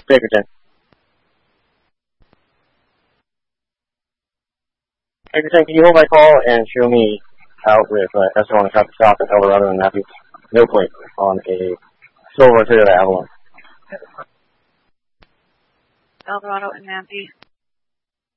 Baker 10. Baker 10, can you hold my call and show me out with S1 Traffic Stop at Eldorado and Matthews? No plate on a silver Toyota Avalon. Eldorado and Matthews.